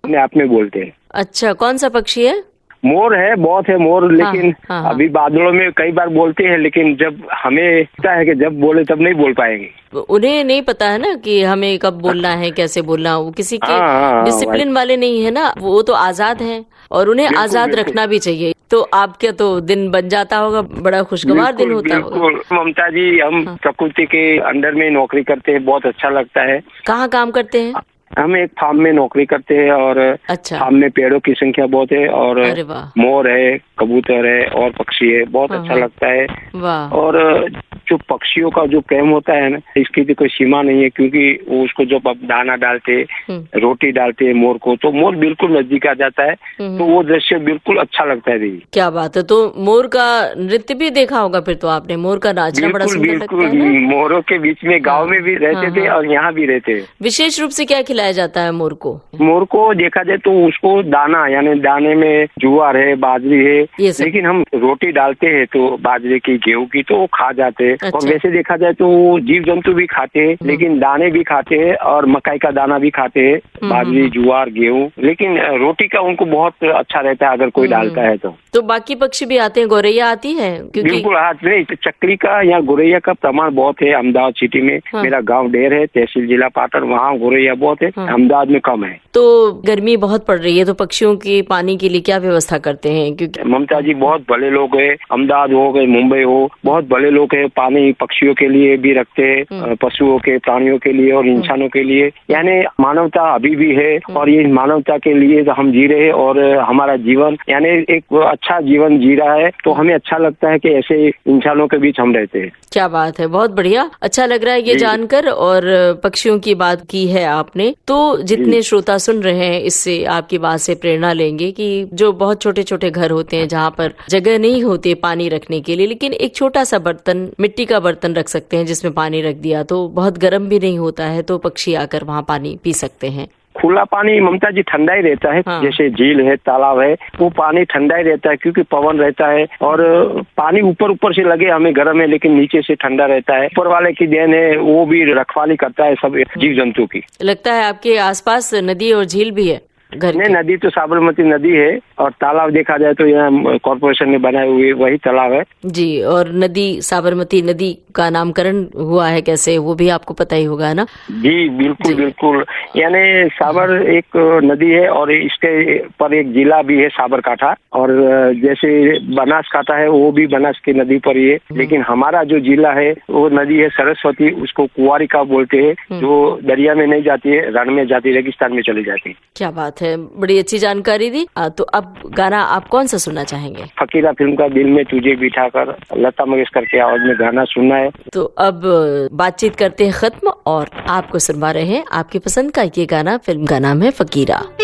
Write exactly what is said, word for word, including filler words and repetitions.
अपने आप में बोलते हैं। अच्छा, कौन सा पक्षी है? मोर है, बहुत है मोर, लेकिन हाँ, हाँ, अभी बादलों में कई बार बोलते हैं, लेकिन जब हमें पता है कि जब बोले तब नहीं बोल पाएंगे। उन्हें नहीं पता है ना कि हमें कब बोलना है, कैसे बोलना। वो किसी के हाँ, हाँ, डिसिप्लिन वाले नहीं है ना, वो तो आजाद हैं और उन्हें आजाद रखना भी चाहिए। तो आपके तो दिन बन जाता होगा, बड़ा खुशगवार दिन होता होगा। बिल्कुल ममता जी, हम हाँ। प्रकृति के अंडर में नौकरी करते हैं, बहुत अच्छा लगता है। कहाँ काम करते हैं? हम एक फार्म में नौकरी करते हैं और अच्छा। फार्म में पेड़ों की संख्या बहुत है और अरे वाह। मोर है, कबूतर है और पक्षी है, बहुत हाँ, अच्छा हाँ। लगता है। वाह। और जो पक्षियों का जो प्रेम होता है ना, इसकी भी कोई सीमा नहीं है, क्योंकि वो उसको जब आप दाना डालते, रोटी डालते हैं मोर को, तो मोर बिल्कुल नजदीक आ जाता है। तो वो दृश्य बिल्कुल अच्छा लगता है दीदी। क्या बात है। तो मोर का नृत्य भी देखा होगा फिर तो आपने? मोर का नाचना बड़ा सुंदर लगता है ना? मोरों के बीच में गाँव में भी रहते थे और यहाँ भी रहते। विशेष रूप से क्या खिलाया जाता है मोर को? मोर को देखा जाए तो उसको दाना, यानी दाने में जुआर है, बाजरी है, लेकिन हम रोटी डालते हैं तो बाजरे की, गेहूं की, तो वो खा जाते हैं। अच्छा। और वैसे देखा जाए तो जीव जंतु भी खाते हैं, लेकिन दाने भी खाते हैं और मकाई का दाना भी खाते हैं, बाजरी, जुआर, गेहूं, लेकिन रोटी का उनको बहुत अच्छा रहता है अगर कोई डालता है तो। तो बाकी पक्षी भी आते हैं? गौरैया आती है? क्योंकि बिल्कुल हाथ नहीं, तो चकली का या गौरैया का प्रमाण बहुत है अहमदाबाद सिटी में। हाँ। मेरा गांव ढेर है, तहसील जिला पाटन, वहाँ गौरैया बहुत है। हाँ। अहमदाबाद में कम है। तो गर्मी बहुत पड़ रही है, तो पक्षियों की पानी के लिए क्या व्यवस्था करते हैं? क्योंकि ममता जी बहुत भले लोग हैं, अहमदाबाद हो गए, मुंबई हो, बहुत भले लोग हैं, पानी पक्षियों के लिए भी रखते हैं, पशुओं के, प्राणियों के लिए और इंसानों के लिए। यानी मानवता अभी भी है और ये मानवता के लिए तो हम जी रहे हैं और हमारा जीवन यानी एक अच्छा जीवन जी रहा है। तो हमें अच्छा लगता है कि ऐसे इंसानों के बीच हम रहते हैं। क्या बात है, बहुत बढ़िया, अच्छा लग रहा है ये जानकर। और पक्षियों की बात की है आपने, तो जितने श्रोता सुन रहे हैं इससे आपकी बात से प्रेरणा लेंगे कि जो बहुत छोटे छोटे घर होते हैं जहाँ पर जगह नहीं होती पानी रखने के लिए, लेकिन एक छोटा सा बर्तन, मिट्टी का बर्तन रख सकते हैं जिसमें पानी रख दिया तो बहुत गर्म भी नहीं होता है, तो पक्षी आकर वहाँ पानी पी सकते हैं। खुला पानी ममता जी ठंडा ही रहता है। हाँ। जैसे झील है, तालाब है, वो पानी ठंडा ही रहता है क्योंकि पवन रहता है और पानी ऊपर ऊपर से लगे हमें गर्म है, लेकिन नीचे से ठंडा रहता है। ऊपर वाले की देन है, वो भी रखवाली करता है सब जीव जंतु की। लगता है आपके आसपास नदी और झील भी है? घर नहीं, नदी तो साबरमती नदी है और तालाब देखा जाए तो यहाँ कॉर्पोरेशन ने बनाए हुए वही तालाब है जी। और नदी, साबरमती नदी का नामकरण हुआ है कैसे, वो भी आपको पता ही होगा ना? जी बिल्कुल जी। बिल्कुल, यानी साबर एक नदी है और इसके पर एक जिला भी है साबरकाठा, और जैसे बनासकाठा है वो भी बनास की नदी पर ही है, लेकिन हमारा जो जिला है वो नदी है सरस्वती, उसको कुंवारिका बोलते हैं, जो दरिया में नहीं जाती है, रण में जाती, रेगिस्तान में चली जाती है। क्या बात है, बड़ी अच्छी जानकारी दी। आ, तो अब गाना आप कौन सा सुनना चाहेंगे? फकीरा फिल्म का दिल में तुझे बिठाकर, लता मंगेशकर के आवाज में गाना सुनना है। तो अब बातचीत करते हैं खत्म और आपको सुनवा रहे हैं आपकी पसंद का ये गाना। फिल्म का नाम है फकीरा।